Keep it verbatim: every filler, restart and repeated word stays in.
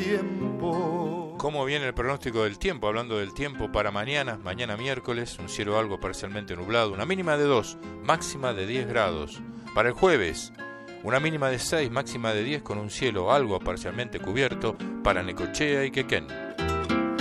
tiempo. ¿Cómo viene el pronóstico del tiempo? Hablando del tiempo para mañana, mañana miércoles, un cielo algo parcialmente nublado, una mínima de dos, máxima de diez grados. Para el jueves, una mínima de seis, máxima de diez con un cielo algo parcialmente cubierto para Necochea y Quequén.